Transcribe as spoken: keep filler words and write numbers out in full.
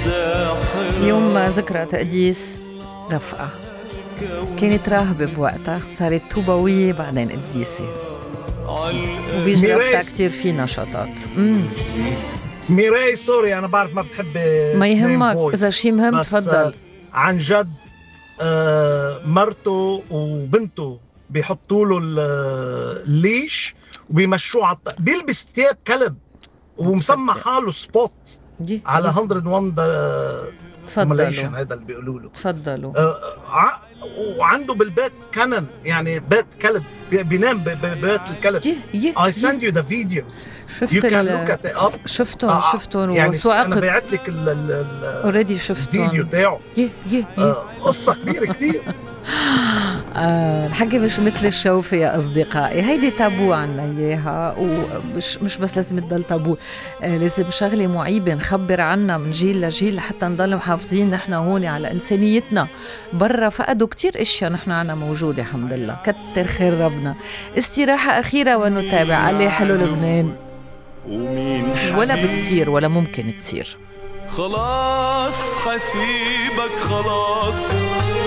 يوم ذكرى تقديس رفقة، كانت راهبة بوقتها، صارت توبوية بعدين قديسة، وبيجرى وقتها كتير في نشاطات. امم ميراي سوري أنا بعرف ما بتحب ما يهمك، إذا شي مهم تفضل. عن جد آه مرته وبنته بيحطوا له الليش وبيمشوه على الط... بيلبس ثياب كلب ومسمى حاله سبوت على مية وواحد تفضلوا هذا اللي بيقولوا له. تفضلوا. آه ع... وعنده بالبيت كنن، يعني بيت كلب بينام ببيت الكلب. يه يه I send you the videos. شفت you can look at it up. شفتهم آه شفتهم يعني وسوعقت. أنا بعت لك ال ال اوريدي شفتهم الفيديو تاعه. يه يه يه آه قصة كبيرة كتير. آه الحكي مش مثل الشوفة يا أصدقائي، هيدي تابو عنا إياها، ومش مش بس لازم تضل تابو، آه لازم شغلة معيبة نخبر عنا من جيل لجيل حتى نضل محافظين نحن هون على إنسانيتنا. برا فقدوا كتير إشياء نحن عنا موجودة الحمد لله، كتر خير ربنا. استراحة أخيرة ونتابع. علي حلو لبنان ولا بتصير ولا ممكن تصير. خلاص حسيبك خلاص